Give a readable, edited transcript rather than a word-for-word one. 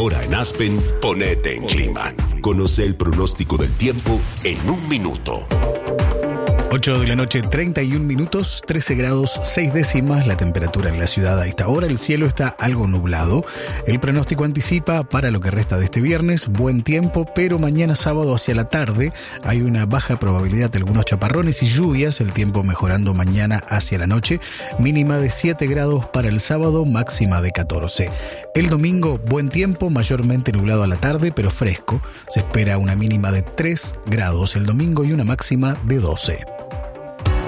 Ahora en Aspen, ponete en clima. Conoce el pronóstico del tiempo en un minuto. 8 de la noche, 31 minutos, 13 grados 6 décimas la temperatura en la ciudad a esta hora. El cielo está algo nublado. El pronóstico anticipa para lo que resta de este viernes buen tiempo, pero mañana sábado hacia la tarde hay una baja probabilidad de algunos chaparrones y lluvias. El tiempo mejorando mañana hacia la noche. Mínima de 7 grados para el sábado, máxima de 14. El domingo, buen tiempo, mayormente nublado a la tarde, pero fresco. Se espera una mínima de 3 grados el domingo y una máxima de 12.